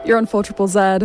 You're on 4 Z,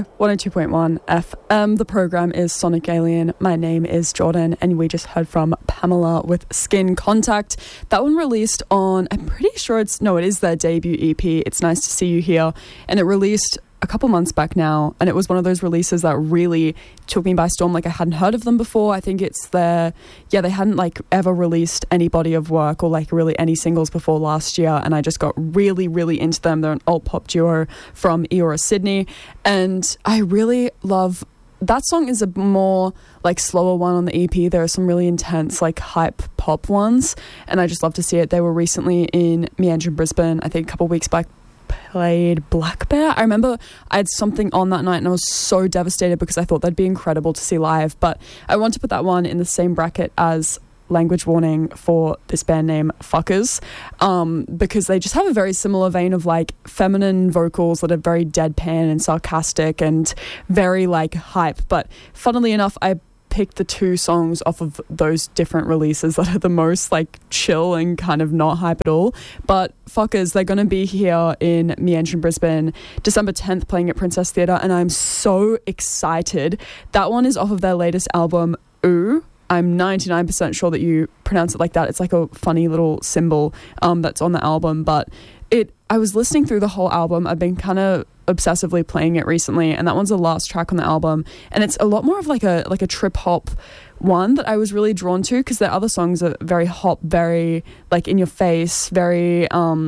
102.1 FM. The program is Sonic Alien. My name is Jordan, and we just heard from Pamela with Skin Contact. That one released on, I'm pretty sure it is their debut EP. It's Nice to See You Here. And it released a couple months back now, and it was one of those releases that really took me by storm. Like, I hadn't heard of them before. I think it's they hadn't like ever released any body of work or like really any singles before last year, and I just got really, really into them. They're an alt pop duo from Eora, Sydney, and I really love that song. Is a more like slower one on the EP. There are some really intense like hype pop ones, and I just love to see it. They were recently in Meandering Brisbane, I think a couple of weeks back, played Black Bear. I remember I had something on that night and I was so devastated because I thought they'd be incredible to see live, but I want to put that one in the same bracket as Language Warning for this band name Fuckers, because they just have a very similar vein of like feminine vocals that are very deadpan and sarcastic and very like hype. But funnily enough, I picked the two songs off of those different releases that are the most like chill and kind of not hype at all. But Fuckers, they're going to be here in Meandering Brisbane December 10th playing at Princess Theatre, and I'm so excited. That one is off of their latest album, Ooh. I'm 99% sure that you pronounce it like that. It's like a funny little symbol that's on the album, but I was listening through the whole album. I've been kind of obsessively playing it recently, and that one's the last track on the album, and it's a lot more of like a trip hop one that I was really drawn to, because their other songs are very hop, very like in your face, very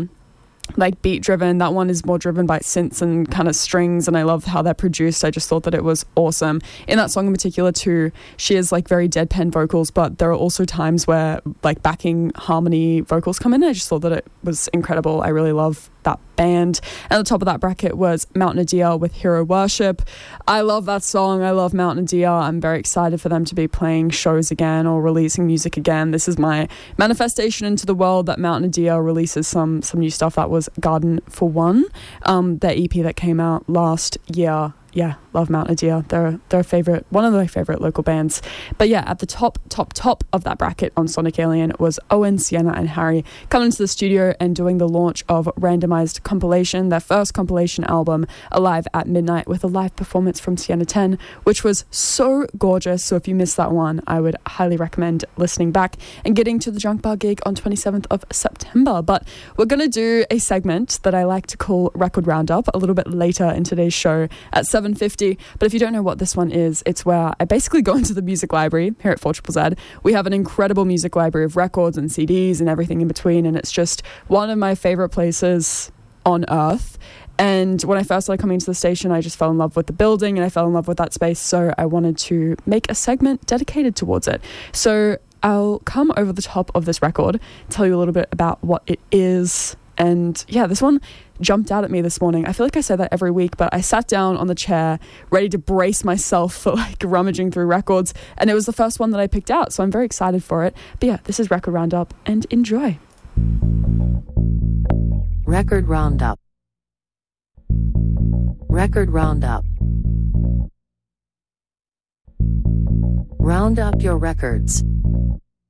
like beat driven. That one is more driven by synths and kind of strings, and I love how they're produced. I just thought that it was awesome. In that song in particular too, she has like very deadpan vocals, but there are also times where like backing harmony vocals come in. I just thought that it was incredible. I really love that band. And at the top of that bracket was Mountain Deer with Hero Worship. I love that song. I love Mountain Deer. I'm very excited for them to be playing shows again or releasing music again. This is my manifestation into the world that Mountain Deer releases some new stuff. That was Garden for One, their EP that came out last year. Yeah, love Mountain Deer. They're one of my favorite local bands. But yeah, at the top of that bracket on Sonic Alien was Owen, Sienna and Harry coming to the studio and doing the launch of Randomized Compilation, their first compilation album, Alive at Midnight, with a live performance from Sienna 10, which was so gorgeous. So if you missed that one, I would highly recommend listening back and getting to the Junk Bar gig on 27th of September. But we're going to do a segment that I like to call Record Roundup a little bit later in today's show at 7:50. But if you don't know what this one is, it's where I basically go into the music library here at 4 Z. We have an incredible music library of records and CDs and everything in between, and it's just one of my favorite places on earth. And when I first started coming to the station, I just fell in love with the building and I fell in love with that space, so I wanted to make a segment dedicated towards it. So I'll come over the top of this record, tell you a little bit about what it is. And yeah, this one jumped out at me this morning. I feel like I say that every week, but I sat down on the chair ready to brace myself for like rummaging through records, and it was the first one that I picked out, so I'm very excited for it. But yeah, this is Record Roundup, and enjoy. Record Roundup. Record Roundup. Round up your records.